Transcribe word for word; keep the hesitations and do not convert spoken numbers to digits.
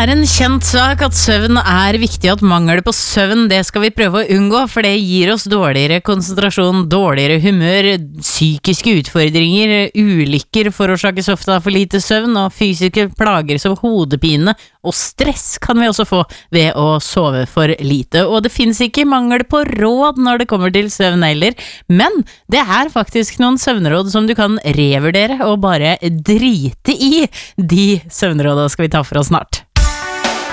er en kjent sak at søvn er viktig, at mangel på søvn, det skal vi prøve å unngå, for det gir oss dårligere konsentrasjon, dårligere humør, psykiske utfordringer, ulykker forårsakes ofte av for lite søvn, og fysiske plager som hodepine og stress kan vi også få ved å sove for lite. Og det finnes ikke mangel på råd når det kommer til søvn heller, men det er faktisk noen søvnråd som du kan revurdere og bare drite i. De søvnrådene skal vi ta for oss snart.